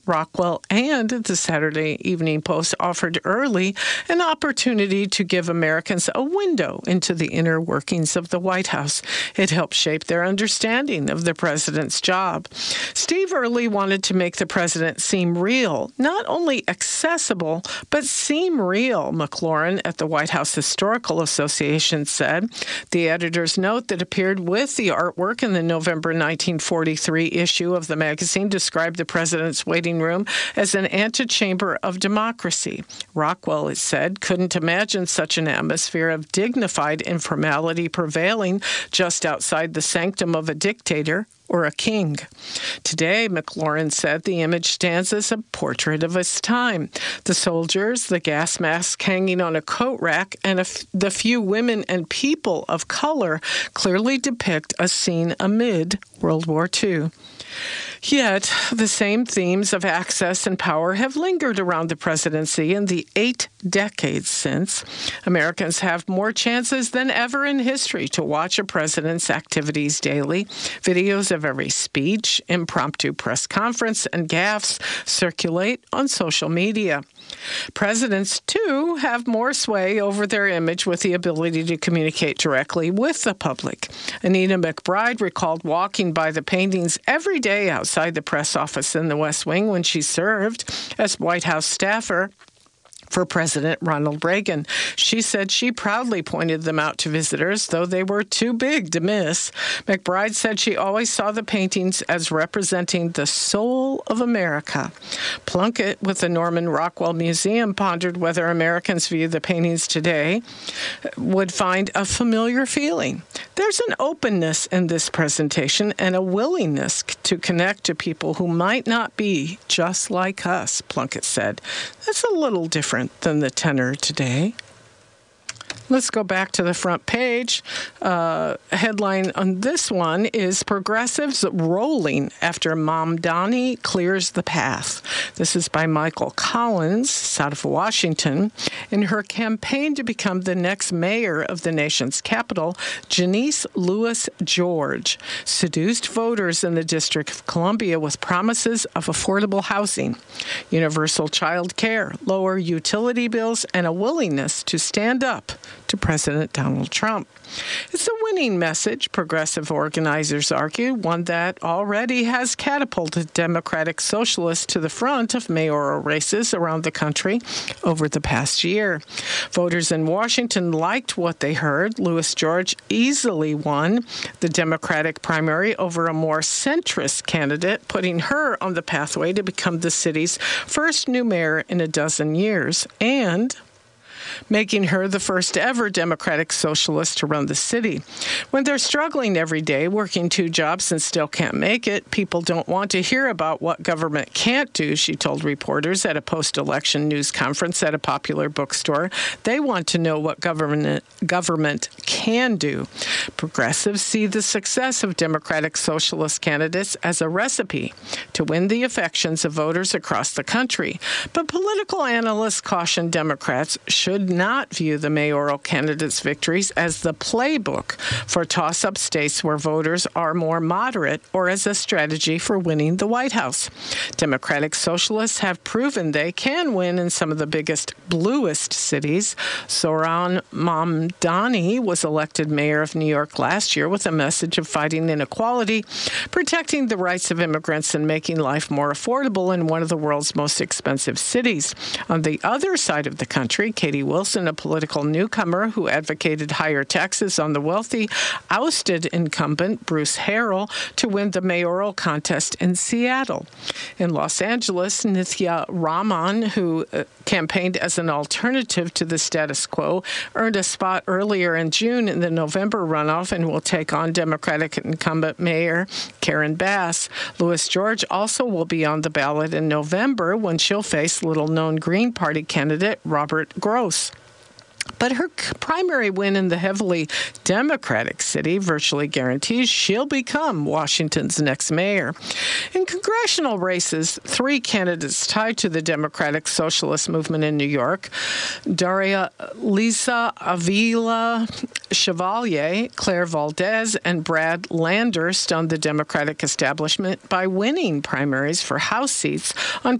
Rockwell and the Saturday Evening Post offered early an opportunity to give Americans a window into the inner workings of the White House. It helped shape their understanding of the president's job. Steve Early wanted to make the president seem real, not only accessible, but seem real, McLaurin at the White House Historical Association said. The editor's note that appeared with the artwork in the November 1943 issue of the magazine described the president's waiting room as an antechamber of democracy. Rockwell, it said, couldn't imagine such an atmosphere of dignified informality prevailing just outside the sanctum of a dictator or a king. Today, McLaurin said, the image stands as a portrait of its time. The soldiers, the gas mask hanging on a coat rack, and the few women and people of color clearly depict a scene amid World War II. Yet, the same themes of access and power have lingered around the presidency in the 8 decades since. Americans have more chances than ever in history to watch a president's activities daily. Videos of every speech, impromptu press conference, and gaffes circulate on social media. Presidents, too, have more sway over their image with the ability to communicate directly with the public. Anita McBride recalled walking by the paintings every day outside the press office in the West Wing when she served as White House staffer for President Ronald Reagan. She said she proudly pointed them out to visitors, though they were too big to miss. McBride said she always saw the paintings as representing the soul of America. Plunkett with the Norman Rockwell Museum pondered whether Americans view the paintings today would find a familiar feeling. There's an openness in this presentation and a willingness to connect to people who might not be just like us, Plunkett said. That's a little different than the tenor today. Let's go back to the front page. Headline on this one is Progressives Rolling After Mamdani Clears the Path. This is by Michael Collins, out of Washington. In her campaign to become the next mayor of the nation's capital, Janice Lewis George seduced voters in the District of Columbia with promises of affordable housing, universal child care, lower utility bills, and a willingness to stand up to President Donald Trump. It's a winning message, progressive organizers argue, one that already has catapulted Democratic Socialists to the front of mayoral races around the country over the past year. Voters in Washington liked what they heard. Lewis George easily won the Democratic primary over a more centrist candidate, putting her on the pathway to become the city's first new mayor in a dozen years, and making her the first ever Democratic Socialist to run the city. When they're struggling every day, working 2 jobs and still can't make it, people don't want to hear about what government can't do, she told reporters at a post-election news conference at a popular bookstore. They want to know what government can do. Progressives see the success of Democratic Socialist candidates as a recipe to win the affections of voters across the country. But political analysts caution Democrats should not view the mayoral candidates' victories as the playbook for toss-up states where voters are more moderate or as a strategy for winning the White House. Democratic Socialists have proven they can win in some of the biggest, bluest cities. Zohran Mamdani was elected mayor of New York last year with a message of fighting inequality, protecting the rights of immigrants, and making life more affordable in one of the world's most expensive cities. On the other side of the country, Katie Wilson, a political newcomer who advocated higher taxes on the wealthy, ousted incumbent Bruce Harrell to win the mayoral contest in Seattle. In Los Angeles, Nithya Raman, who campaigned as an alternative to the status quo, earned a spot earlier in June in the November runoff and will take on Democratic incumbent Mayor Karen Bass. Lewis George also will be on the ballot in November when she'll face little-known Green Party candidate Robert Gross. But her primary win in the heavily Democratic city virtually guarantees she'll become Washington's next mayor. In congressional races, 3 candidates tied to the Democratic Socialist movement in New York, Daria Lisa Avila Chevalier, Claire Valdez, and Brad Lander stunned the Democratic establishment by winning primaries for House seats on